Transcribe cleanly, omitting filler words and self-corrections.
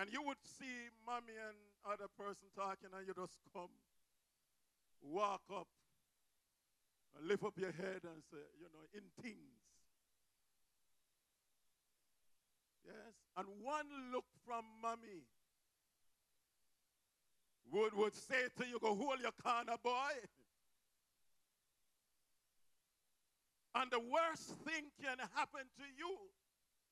And you would see mommy and other person talking, and you just come, walk up, and lift up your head and say, in things. Yes? And one look from mommy would say to you, go hold your corner, boy. And the worst thing can happen to you